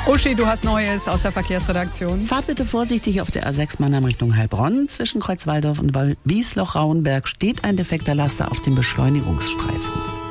Uschi, du hast Neues aus der Verkehrsredaktion. Fahrt bitte vorsichtig auf der A6 Mannheim Richtung Heilbronn. Zwischen Kreuzwaldorf und Wiesloch-Rauenberg steht ein defekter Laster auf dem Beschleunigungsstreifen.